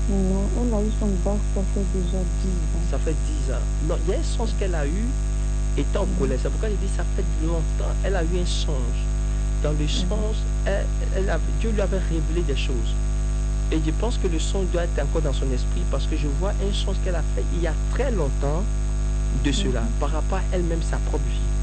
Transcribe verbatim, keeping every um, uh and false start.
Non, elle a eu son bac, ça fait déjà dix ans. Ça fait dix ans. Non, il y a un songe qu'elle a eu étant au collège. C'est pourquoi je dis ça fait longtemps. Elle a eu un songe. Dans le songe, elle, elle avait, Dieu lui avait révélé des choses. Et je pense que le songe doit être encore dans son esprit parce que je vois un songe qu'elle a fait il y a très longtemps de cela, par rapport à elle-même, sa propre vie.